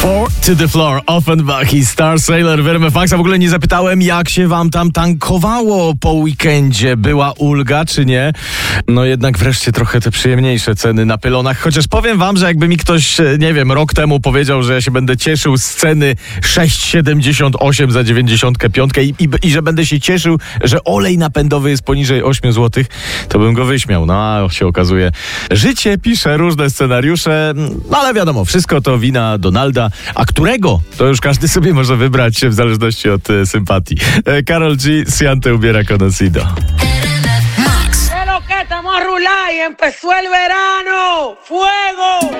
Four to the floor, Offenbach i Star Sailor w RMF Maxa. W ogóle nie zapytałem, jak się wam tam tankowało po weekendzie. Była ulga, czy nie? No jednak wreszcie trochę te przyjemniejsze ceny na pylonach. Chociaż powiem wam, że jakby mi ktoś, nie wiem, rok temu powiedział, że ja się będę cieszył z ceny 6,78 za 95 i że będę się cieszył, że olej napędowy jest poniżej 8 zł, to bym go wyśmiał. No a się okazuje, życie pisze różne scenariusze, no ale wiadomo, wszystko to wina Donalda, a którego? To już każdy sobie może wybrać w zależności od sympatii. Karol G. Siante ubiera conocido. ¿Qué lo que estamos a rular y empezó el verano? ¡Fuego!